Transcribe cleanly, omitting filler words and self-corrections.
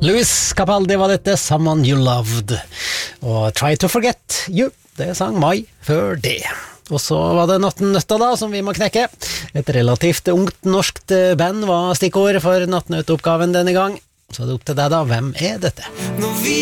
Louis Capaldi var dette, Someone You Loved. Og Try to Forget You, det sang Mai før det. Og så var det Nattnøtta da, som vi må knekke. Et relativt ungt norskt band var stikkord for Nattnøttoppgaven denne gang. Så det opp til deg da, hvem er dette? Når vi